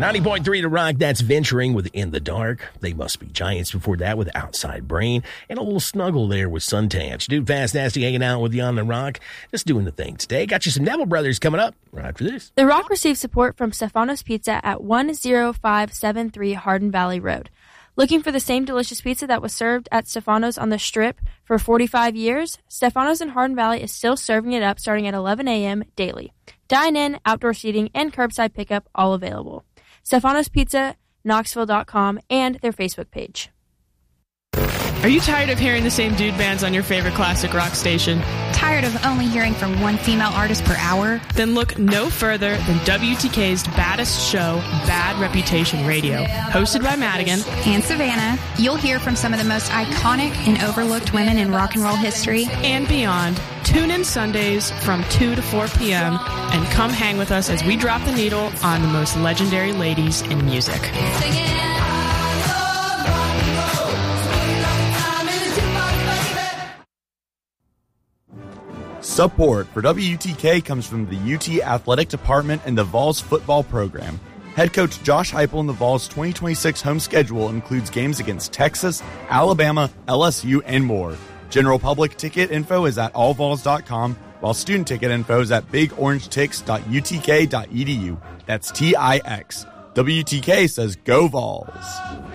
90.3 to Rock, that's Venturing with In the Dark. They Must Be Giants before that with Outside Brain. And a little snuggle there with Suntanch. Dude, Fast Nasty hanging out with you on the Rock. Just doing the thing today. Got you some Neville Brothers coming up right after this. The Rock received support from Stefano's Pizza at 10573 Hardin Valley Road. Looking for the same delicious pizza that was served at Stefano's on the Strip for 45 years? Stefano's in Hardin Valley is still serving it up starting at 11 a.m. daily. Dine-in, outdoor seating, and curbside pickup all available. Stefano's Pizza, Knoxville.com, and their Facebook page. Are you tired of hearing the same dude bands on your favorite classic rock station? Tired of only hearing from one female artist per hour? Then look no further than WTK's baddest show, Bad Reputation Radio. Hosted by Madigan and Savannah, you'll hear from some of the most iconic and overlooked women in rock and roll history and beyond. Tune in Sundays from 2 to 4 p.m. and come hang with us as we drop the needle on the most legendary ladies in music. Support for WTK comes from the UT Athletic Department and the Vols football program. Head coach Josh Heupel and the Vols' 2026 home schedule includes games against Texas, Alabama, LSU, and more. General public ticket info is at allvols.com, while student ticket info is at bigorangetics.utk.edu. That's TIX. WTK says go Vols.